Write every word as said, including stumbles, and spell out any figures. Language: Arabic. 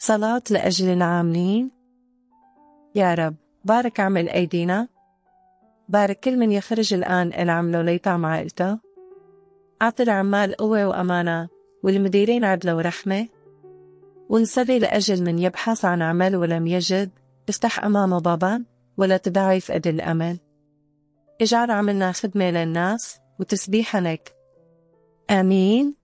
صلاة لأجل العاملين. يا رب بارك عمل أيدينا، بارك كل من يخرج الآن العمله ليطعم عائلته، أعطي العمال قوة وأمانة والمديرين عدل ورحمة، ونصلي لأجل من يبحث عن عمل ولم يجد، افتح أمامه بابا ولا تضعف أيدي الأمل. اجعل عملنا خدمة للناس وتسبيحا لك. آمين.